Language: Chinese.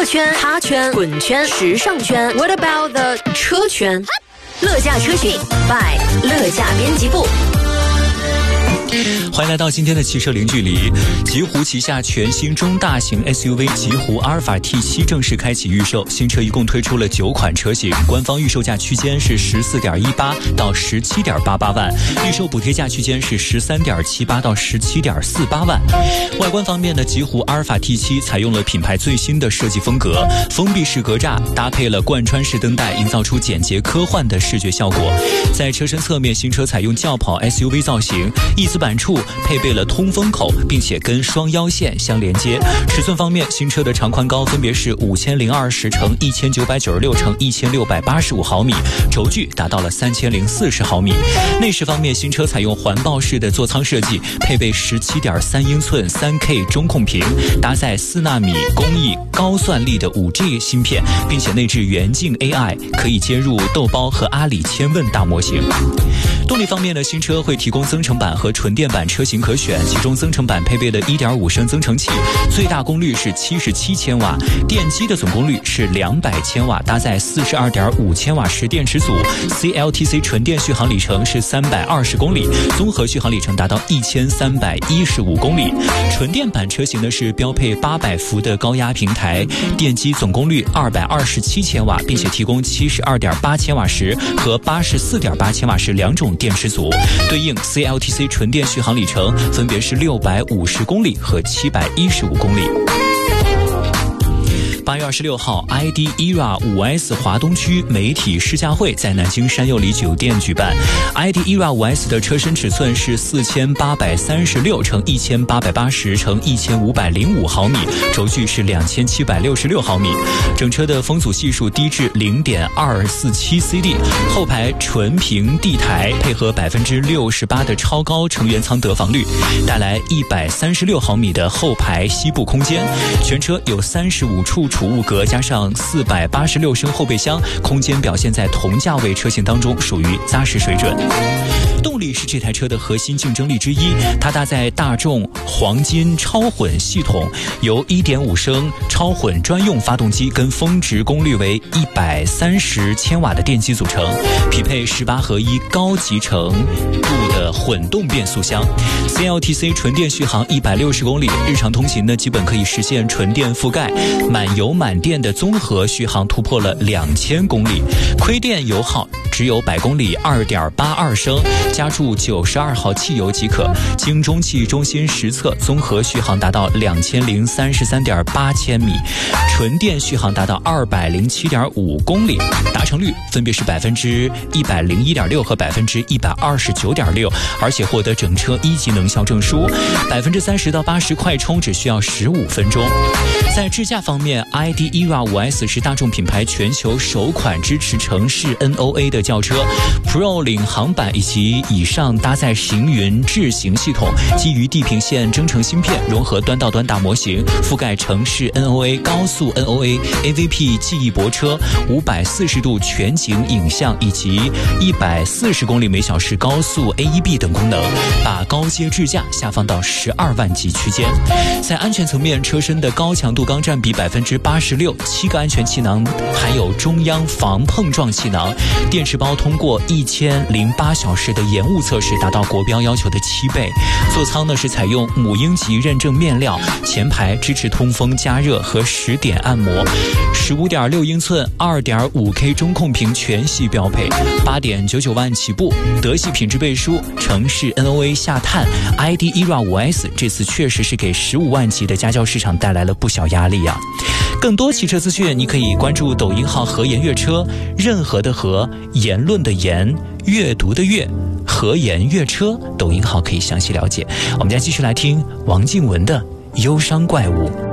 乐圈、哈圈、滚圈、时尚圈 ，What about the 车圈？乐驾车讯 by 乐驾编辑部。 欢迎来到今天的汽车零距离。极狐旗下全新中大型 SUV 极狐阿尔法 T7 正式开启预售，新车一共推出了9款车型，官方预售价区间是14.18到17.88万，预售补贴价区间是13.78到17.48万。外观方面呢，极狐阿尔法 T7 采用了品牌最新的设计风格，封闭式格栅搭配了贯穿式灯带，营造出简洁科幻的视觉效果。在车身侧面，新车采用轿跑 SUV 造型，翼子板处配备了通风口，并且跟双腰线相连接。尺寸方面，新车的长宽高分别是5020乘1996乘1685毫米，轴距达到了3040毫米。内饰方面，新车采用环抱式的座舱设计，配备17.3英寸 3K 中控屏，搭载4纳米工艺高算力的 5G 芯片，并且内置元镜 AI， 可以接入豆包和阿里千问大模型。动力方面呢，新车会提供增程版和纯电版车型可选，其中增程版配备的 1.5 升增程器，最大功率是77千瓦，电机的总功率是200千瓦，搭载 42.5 千瓦时电池组， CLTC 纯电续航里程是320公里，综合续航里程达到1315公里。纯电版车型呢是标配800伏的高压平台，电机总功率227千瓦，并且提供 72.8 千瓦时和 84.8 千瓦时两种电池组，对应 CLTC 纯电续航里程分别是650公里和715公里。8月26号 ，ID ERA 5S 华东区媒体试驾会在南京山佑里酒店举办。ID ERA 5S 的车身尺寸是4836乘1880乘1505毫米，轴距是2766毫米。整车的风阻系数低至 0.247 CD， 后排纯平地台配合 68% 的超高成员舱得房率，带来136毫米的后排膝部空间。全车有35处储物格，加上486升后备箱，空间表现在同价位车型当中属于扎实水准。动力是这台车的核心竞争力之一，它搭载大众黄金超混系统，由 1.5 升超混专用发动机跟峰值功率为130千瓦的电机组成，匹配18合1高集成度的混动变速箱。CLTC 纯电续航160公里，日常通勤呢基本可以实现纯电覆盖，满油满电的综合续航突破了2000公里，亏电油耗只有100公里 2.82 升，加注92号汽油即可。经中汽中心实测，综合续航达到2033.8千米，纯电续航达到207.5公里，达成率分别是 101.6% 和 129.6%， 而且获得整车1级能效证书。30%到80快充只需要15分钟。在智驾方面， ID ERA 5S 是大众品牌全球首款支持城市 NOA 的轿车， Pro 领航版以及以上搭载行云智行系统，基于地平线增程芯片，融合端到端大模型，覆盖城市 NOA、高速 NOA、AVP 记忆泊车、540度全景影像以及140公里每小时高速 AEB 等功能，把高阶智驾下放到12万级区间。在安全层面，车身的高强度钢占比 86%，7个安全气囊，还有中央防碰撞气囊。电池包通过1008小时的延误测试，达到国标要求的7倍。座舱呢是采用母婴级认证面料，前排支持通风加热和10点按摩。15.6英寸 2.5K 中控屏全系标配，8.99万起步，德系品质背书，城市 NOA 下探。 ID ERA 5S 这次确实是给15万级的家轿市场带来了不小压力啊。更多汽车资讯你可以关注抖音号和颜悦车，任何的和，言论的言，阅读的阅，和颜悦车抖音号可以详细了解。我们将继续来听王静文的忧伤怪物。